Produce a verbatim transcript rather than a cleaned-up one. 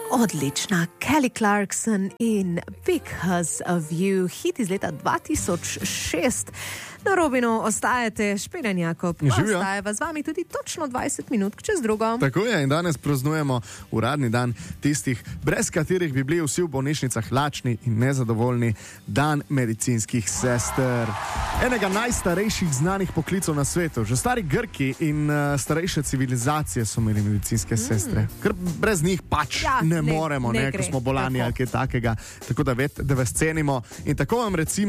Odlična Kelly Clarkson in Because of You, hit iz leta dva tisoč šest. Na Robinu ostajate, Špelen Jakob, ostajava z vami tudi točno dvajset minut čez drugo. Tako je, in danes praznujemo uradni dan tistih, brez katerih bi bili vsi v bolnišnicah lačni in nezadovoljni, dan medicinskih sester. Enega najstarejših znanih poklicov na svetu. Že stari Grki in uh, starejše civilizacije so imeli medicinske mm. sestre. Ker brez njih pač ja, ne, ne moremo, ne, ne, ko smo bolani tako. Ali kaj takega. Tako da, ved, da vas cenimo. In tako vam recimo